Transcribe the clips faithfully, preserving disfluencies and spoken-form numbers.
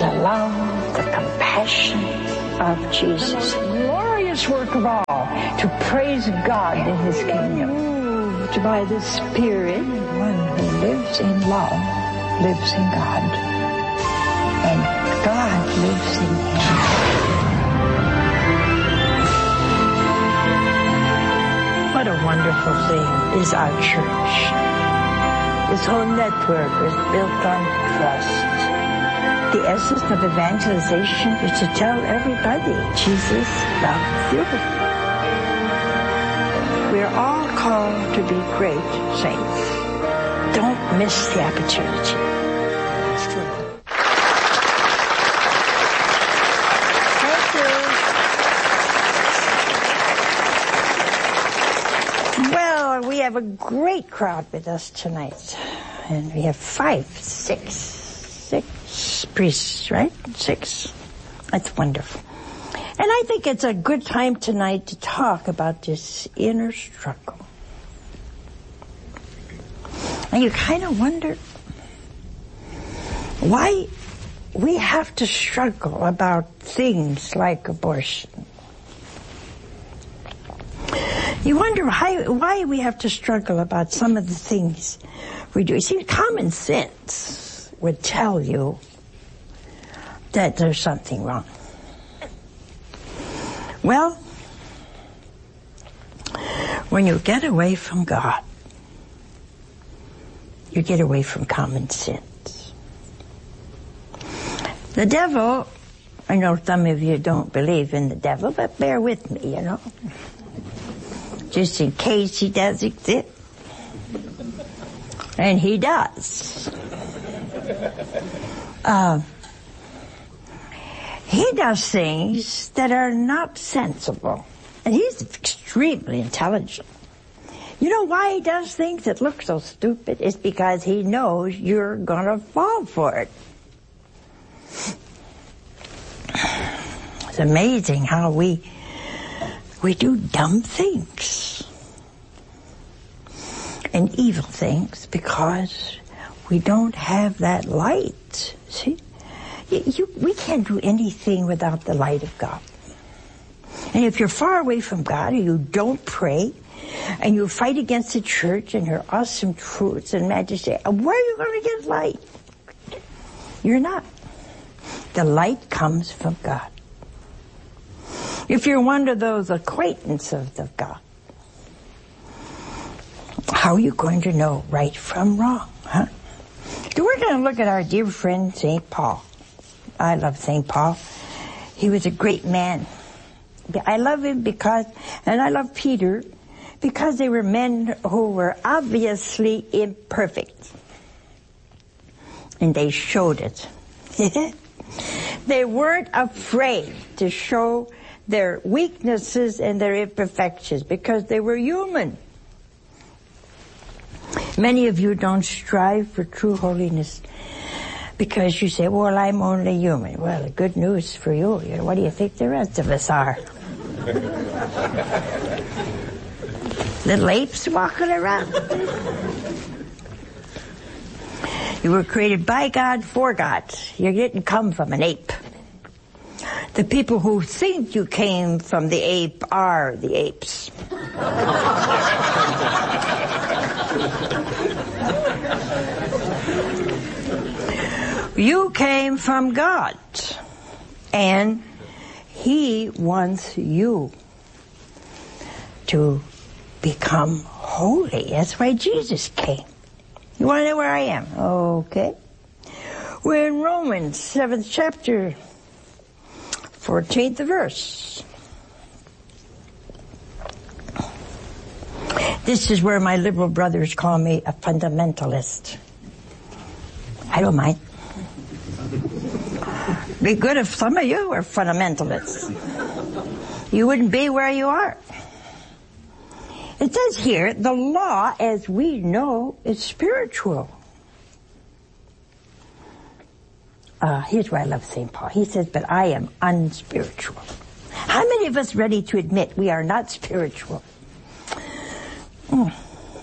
the love, the compassion of Jesus. Glorious work of all to praise God in His kingdom. Moved by the Spirit, one who lives in love lives in God, and God lives in him. What a wonderful thing is our church. This whole network is built on trust. The essence of evangelization is to tell everybody Jesus loves you. We're all called to be great saints. Don't miss the opportunity. Thank you. Well, we have a great crowd with us tonight. And we have five, six, six priests, right? Six. That's wonderful. And I think it's a good time tonight to talk about this inner struggle. And you kind of wonder why we have to struggle about things like abortion. You wonder why, why we have to struggle about some of the things we do. You see, common sense would tell you that there's something wrong. Well, when you get away from God, you get away from common sense. The devil, I know some of you don't believe in the devil, but bear with me, you know. Just in case he does exist. And he does. Uh, he does things that are not sensible. And he's extremely intelligent. You know why he does things that look so stupid? It's because he knows you're going to fall for it. It's amazing how we we do dumb things and evil things because we don't have that light. See, you, you, we can't do anything without the light of God. And if you're far away from God and you don't pray, and you fight against the church and her awesome truths and majesty, where are you going to get light? You're not. The light comes from God. If you're one of those acquaintances of God, how are you going to know right from wrong, huh? So we're going to look at our dear friend Saint Paul. I love Saint Paul. He was a great man. I love him because, and I love Peter, because they were men who were obviously imperfect. And they showed it. They weren't afraid to show their weaknesses and their imperfections because they were human. Many of you don't strive for true holiness because you say, well, I'm only human. Well, good news for you. You know, what do you think the rest of us are? Little apes walking around. You were created by God, for God. You didn't come from an ape. The people who think you came from the ape are the apes. You came from God, and He wants you to become holy. That's why Jesus came. You want to know where I am? Okay. We're in Romans, seventh chapter, fourteenth verse. This is where my liberal brothers call me a fundamentalist. I don't mind. Be good if some of you were fundamentalists. You wouldn't be where you are. It says here, the law, as we know, is spiritual. Uh, here's why I love Saint Paul. He says, but I am unspiritual. How many of us ready to admit we are not spiritual? Mm.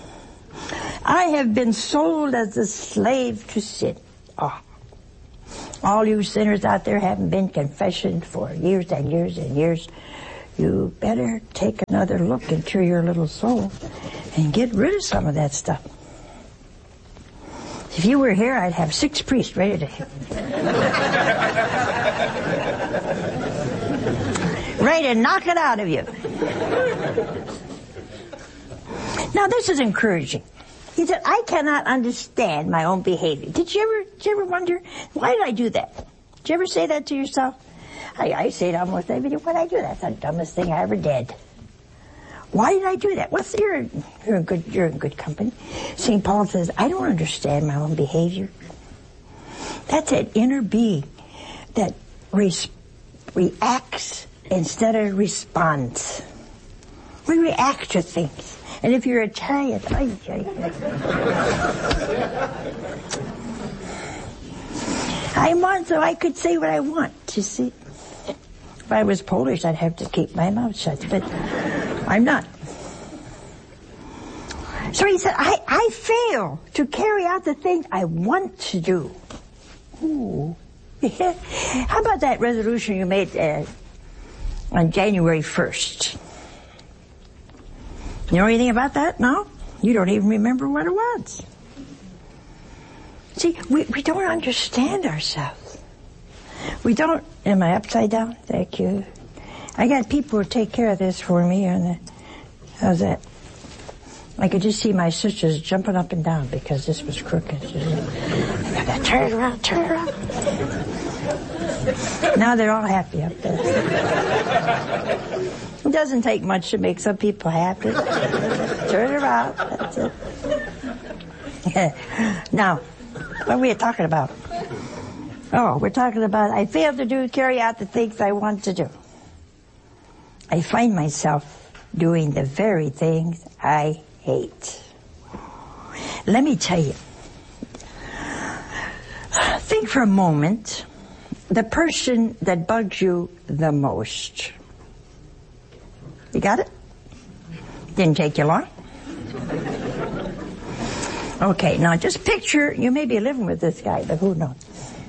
I have been sold as a slave to sin. Oh. All you sinners out there haven't been confession for years and years and years. You better take another look into your little soul and get rid of some of that stuff. If you were here, I'd have six priests ready to ready to knock it out of you. Now, this is encouraging. He said, I cannot understand my own behavior. Did you ever, did you ever wonder, why did I do that? Did you ever say that to yourself? I, I say it almost every day. Why did I do that? That's the dumbest thing I ever did. Why did I do that? Well, you're, you're in good, you're in good company. Saint Paul says, I don't understand my own behavior. That's an inner being that re- reacts instead of responds. We react to things. And if you're Italian, ay, ay, ay. I'm on, so I could say what I want, you see. If I was Polish, I'd have to keep my mouth shut, but I'm not. So he said, I, I fail to carry out the things I want to do. Ooh. How about that resolution you made uh, on January first? You know anything about that? No? You don't even remember what it was. See, we, we don't understand ourselves. We don't... Am I upside down? Thank you. I got people who take care of this for me, and uh, how's that? I could just see my sisters jumping up and down because this was crooked. I got to turn it around, turn it around. Now they're all happy up there. It doesn't take much to make some people happy. Turn it around. That's it. Now, what are we talking about? Oh, we're talking about I fail to do, carry out the things I want to do. I find myself doing the very things I hate. Let me tell you. Think for a moment, the person that bugs you the most. You got it? Didn't take you long? Okay, now just picture, you may be living with this guy, but who knows?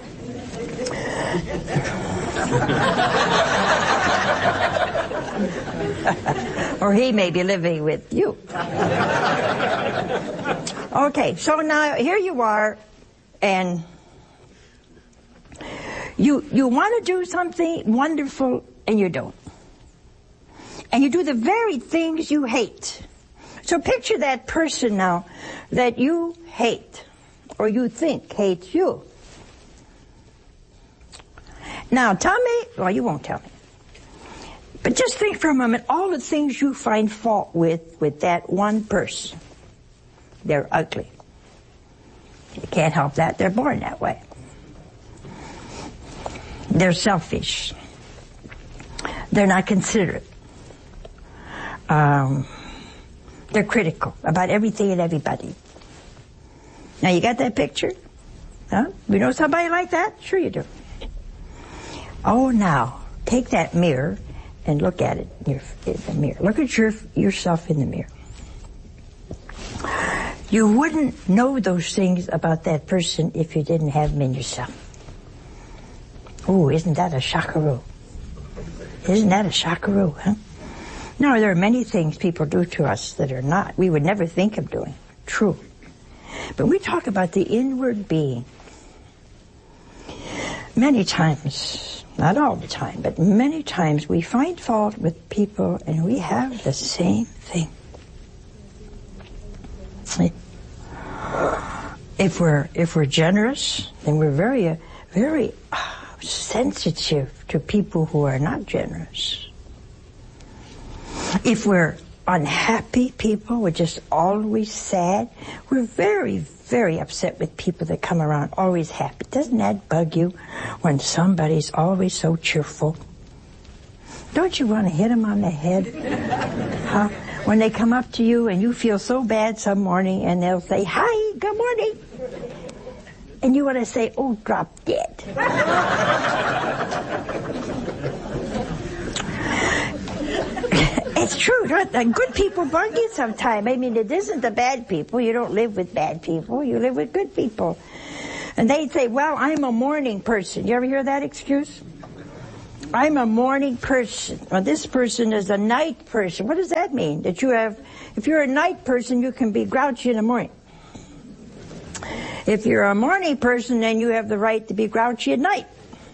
Or he may be living with you. Okay, so now here you are, and you you want to do something wonderful, and you don't. And you do the very things you hate. So picture that person now that you hate, or you think hates you. Now tell me, well, you won't tell me. But just think for a moment, all the things you find fault with, with that one person. They're ugly. You can't help that. They're born that way. They're selfish. They're not considerate. Um, they're critical about everything and everybody. Now, you got that picture? Huh? You know somebody like that? Sure you do. Oh, now, take that mirror and look at it in, your, in the mirror. Look at your, yourself in the mirror. You wouldn't know those things about that person if you didn't have them in yourself. Oh, isn't that a shockaroo? Isn't that a shockaroo, huh? No, there are many things people do to us that are not, we would never think of doing. True. But we talk about the inward being. Many times, not all the time, but many times we find fault with people and we have the same thing. If we're, if we're generous, then we're very, uh, very uh, sensitive to people who are not generous. If we're unhappy people, we're just always sad. We're very, very upset with people that come around always happy. Doesn't that bug you when somebody's always so cheerful? Don't you want to hit them on the head? Huh? When they come up to you and you feel so bad some morning and they'll say, hi, good morning. And you want to say, oh, drop dead. It's true. The good people bug you sometime. I mean, it isn't the bad people. You don't live with bad people. You live with good people. And they'd say, well, I'm a morning person. You ever hear that excuse? I'm a morning person. Well, this person is a night person. What does that mean? That you have, if you're a night person, you can be grouchy in the morning. If you're a morning person, then you have the right to be grouchy at night.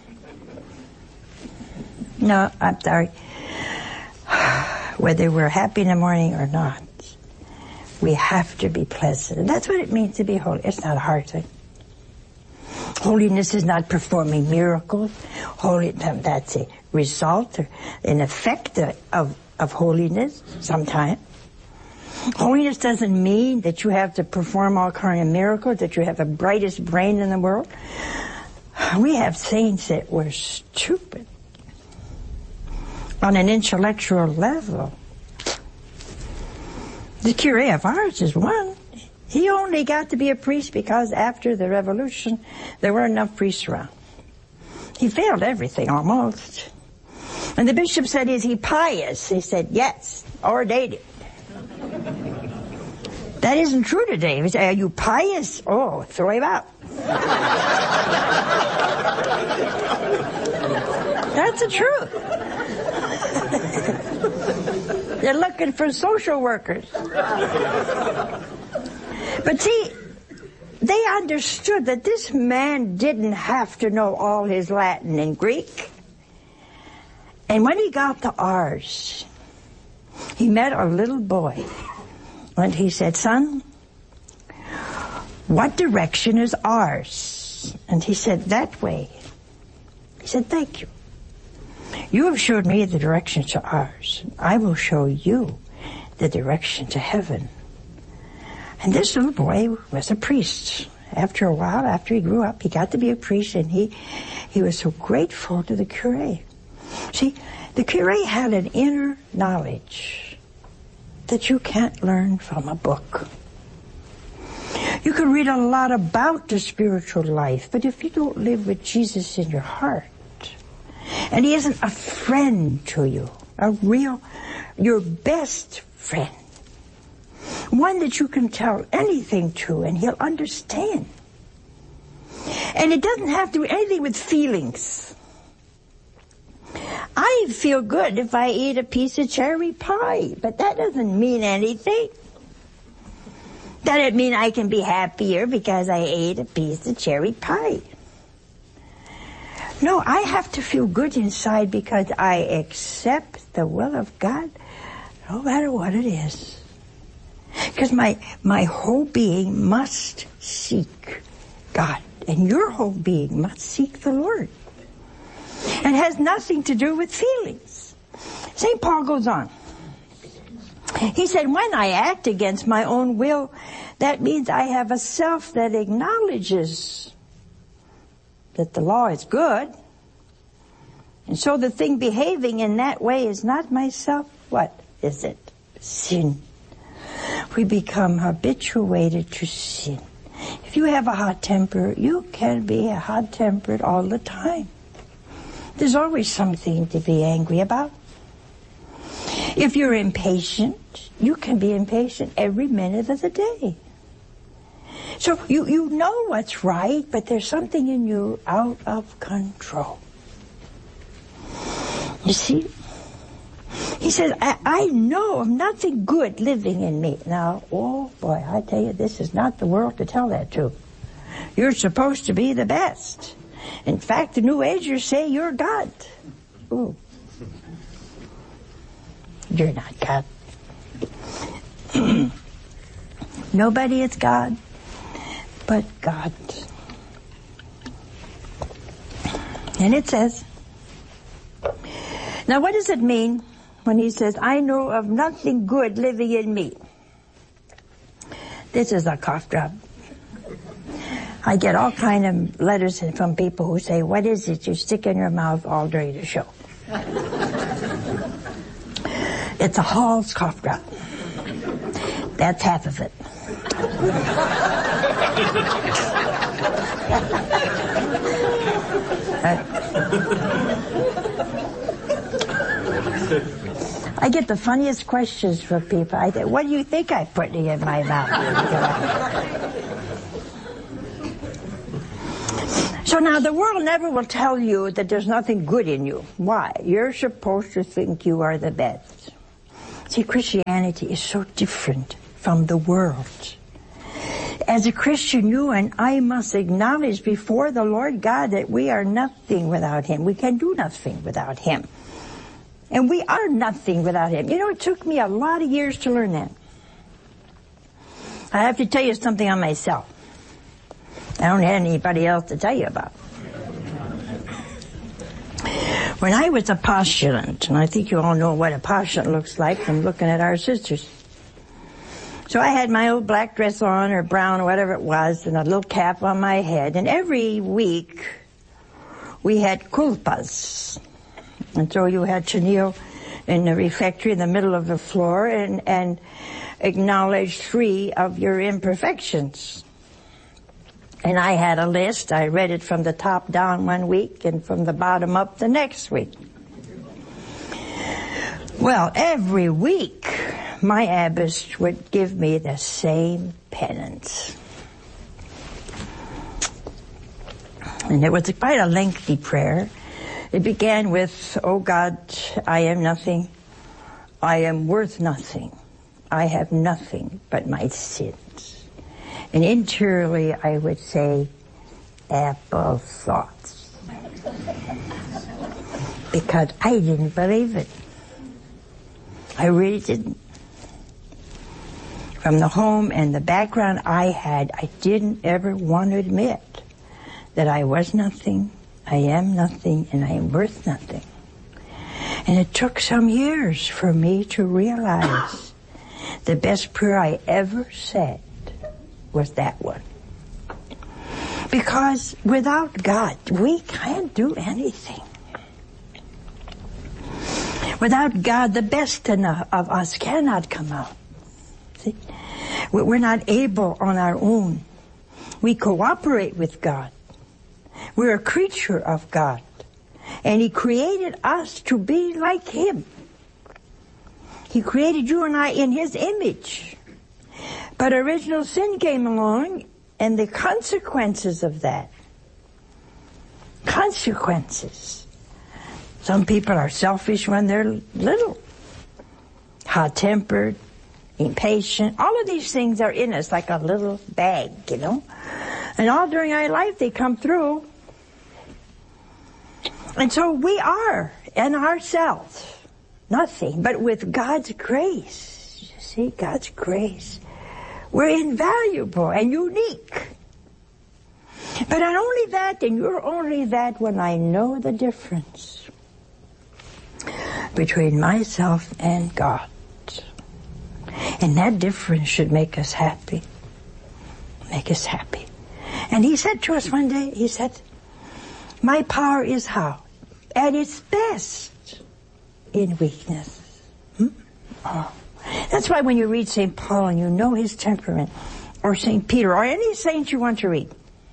No, I'm sorry. Whether we're happy in the morning or not, we have to be pleasant. And that's what it means to be holy. It's not a hard thing. Holiness is not performing miracles. Holy, that's a result or an effect of, of holiness sometimes. Holiness doesn't mean that you have to perform all kind of miracles, that you have the brightest brain in the world. We have saints that were stupid on an intellectual level. The curé of Ars is one. He only got to be a priest because after the revolution, there weren't enough priests around. He failed everything almost. And the bishop said, is he pious? He said, yes, ordained him. That isn't true today. We say, are you pious? Oh, throw him out. That's the truth. They're looking for social workers. But see, they understood that this man didn't have to know all his Latin and Greek. And when he got to Ars, he met a little boy. And he said, son, what direction is Ars? And he said, that way. He said, thank you. You have showed me the direction to Ars. I will show you the direction to heaven. And this little boy was a priest. After a while, after he grew up, he got to be a priest, and he, he was so grateful to the curé. See, the curé had an inner knowledge that you can't learn from a book. You can read a lot about the spiritual life, but if you don't live with Jesus in your heart, and he isn't a friend to you, a real, your best friend, one that you can tell anything to and he'll understand. And it doesn't have to do anything with feelings. I feel good if I eat a piece of cherry pie, but that doesn't mean anything. Doesn't mean I can be happier because I ate a piece of cherry pie. No, I have to feel good inside because I accept the will of God no matter what it is. Because my, my whole being must seek God. And your whole being must seek the Lord. And it has nothing to do with feelings. Saint Paul goes on. He said, when I act against my own will, that means I have a self that acknowledges that the law is good. And so the thing behaving in that way is not myself. What is it? Sin. We become habituated to sin. If you have a hot temper, you can be hot-tempered all the time. There's always something to be angry about. If you're impatient, you can be impatient every minute of the day. So you, you know what's right, but there's something in you out of control. You see? He says, I, I know of nothing good living in me. Now, oh boy, I tell you, this is not the world to tell that to. You're supposed to be the best. In fact, the New Agers say you're God. Ooh. You're not God. Nobody is God but God. And it says, now what does it mean when he says, I know of nothing good living in me? This is a cough drop. I get all kind of letters from people who say, what is it you stick in your mouth all during the show? It's a Hall's cough drop. That's half of it. uh, I get the funniest questions from people. I say, what do you think I'm putting in my mouth? So now the world never will tell you that there's nothing good in you. Why? You're supposed to think you are the best. See, Christianity is so different from the world. As a Christian, you and I must acknowledge before the Lord God that we are nothing without Him. We can do nothing without Him. And we are nothing without Him. You know, it took me a lot of years to learn that. I have to tell you something on myself. I don't have anybody else to tell you about. When I was a postulant, and I think you all know what a postulant looks like from looking at our sisters. So I had my old black dress on, or brown, or whatever it was, and a little cap on my head. And every week, we had kulpas. And so you had to kneel in the refectory in the middle of the floor and, and acknowledge three of your imperfections. And I had a list. I read it from the top down one week and from the bottom up the next week. Well, every week, my abbess would give me the same penance. And it was quite a lengthy prayer. It began with, "Oh God, I am nothing. I am worth nothing. I have nothing but my sins." And interiorly I would say, "Apple thoughts." Because I didn't believe it. I really didn't. From the home and the background I had, I didn't ever want to admit that I was nothing, I am nothing, and I am worth nothing. And it took some years for me to realize the best prayer I ever said was that one. Because without God, we can't do anything. Without God, the best enough of us cannot come out. See? We're not able on our own. We cooperate with God. We're a creature of God. And He created us to be like Him. He created you and I in His image. But original sin came along, and the consequences of that. Consequences. Some people are selfish when they're little. Hot-tempered, impatient. All of these things are in us like a little bag, you know. And all during our life they come through. And so we are, in ourselves, nothing. But with God's grace, you see, God's grace, we're invaluable and unique. But not only that, and you're only that when I know the difference between myself and God. And that difference should make us happy. Make us happy. And He said to us one day, He said, "My power is how? At its best in weakness." Hmm? Oh. That's why when you read Saint Paul and you know his temperament, or Saint Peter, or any saint you want to read,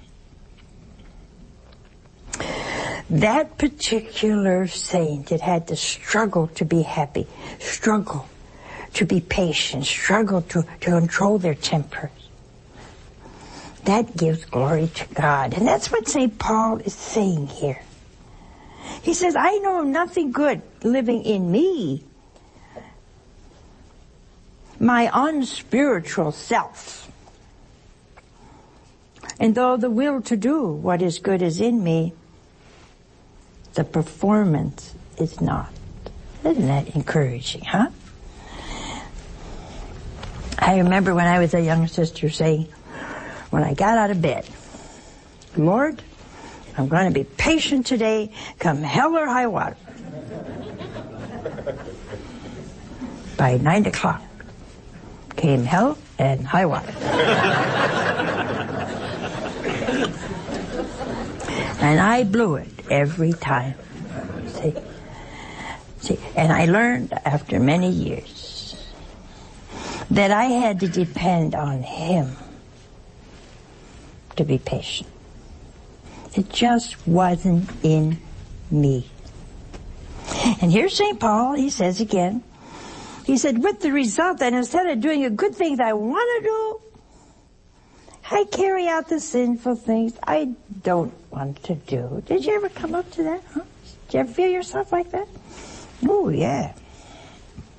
that particular saint that had to struggle to be happy, struggle to be patient, struggle to, to control their tempers, that gives glory to God. And that's what Saint Paul is saying here. He says, "I know nothing good living in me, my unspiritual self. And though the will to do what is good is in me, the performance is not." Isn't that encouraging, huh? I remember when I was a young sister saying, when I got out of bed, "Lord, I'm going to be patient today, come hell or high water." By nine o'clock came hell and high water. And I blew it every time. See? See? And I learned after many years that I had to depend on Him to be patient. It just wasn't in me. And here's Saint Paul, he says again, he said, with the result that instead of doing a good thing that I want to do, I carry out the sinful things I don't want to do. Did you ever come up to that, huh? Did you ever feel yourself like that? Oh, yeah.